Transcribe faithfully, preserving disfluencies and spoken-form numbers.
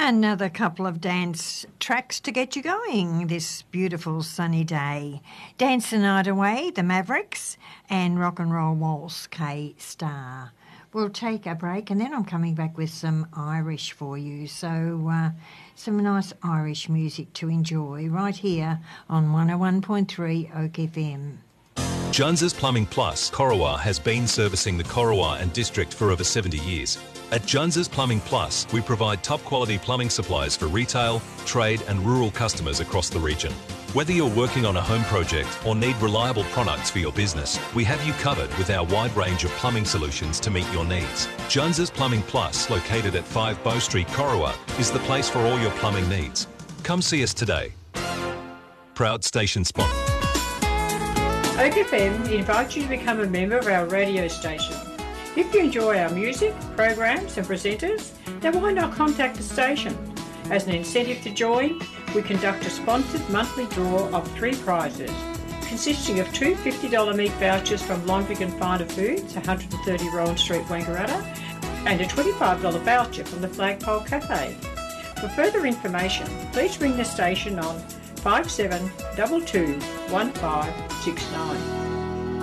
Another couple of dance tracks to get you going this beautiful sunny day. Dance the Night Away, the Mavericks, and Rock and Roll Waltz, K-Star. We'll take a break and then I'm coming back with some Irish for you. So uh, some nice Irish music to enjoy right here on one oh one point three Oak F M. Jones's Plumbing Plus, Corowa, has been servicing the Corowa and district for over seventy years. At Jones's Plumbing Plus, we provide top-quality plumbing supplies for retail, trade and rural customers across the region. Whether you're working on a home project or need reliable products for your business, we have you covered with our wide range of plumbing solutions to meet your needs. Jones's Plumbing Plus, located at five Bow Street, Corowa, is the place for all your plumbing needs. Come see us today. Proud station sponsor. Oak F M invites you to become a member of our radio station. If you enjoy our music, programs and presenters, then why not contact the station? As an incentive to join, we conduct a sponsored monthly draw of three prizes, consisting of two fifty dollars meat vouchers from Longvig and Finer Foods, one thirty Rowan Street, Wangaratta, and a twenty-five dollars voucher from the Flagpole Cafe. For further information, please ring the station on five seven two two, one five six nine.